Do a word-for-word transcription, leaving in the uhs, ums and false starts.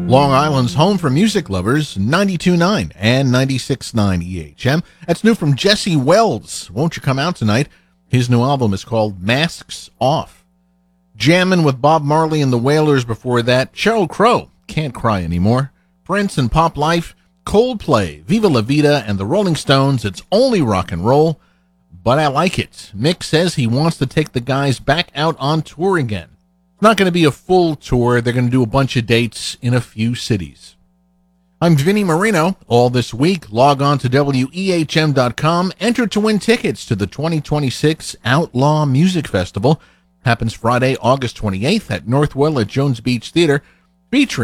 Long Island's home for music lovers, ninety-two point nine and ninety-six point nine E H M. That's new from Jesse Wells. Won't you come out tonight? His new album is called Masks Off. Jammin' with Bob Marley and the Wailers before that. Sheryl Crow, Can't Cry Anymore. Prince and Pop Life. Coldplay, Viva La Vida, and the Rolling Stones. It's only rock and roll, but I like it. Mick says he wants to take the guys back out on tour again. It's not going to be a full tour. They're going to do a bunch of dates in a few cities. I'm Vinnie Marino. All this week, log on to W E H M dot com. Enter to win tickets to the twenty twenty-six Outlaw Music Festival. Happens Friday, August twenty-eighth at Northwell at Jones Beach Theater, featuring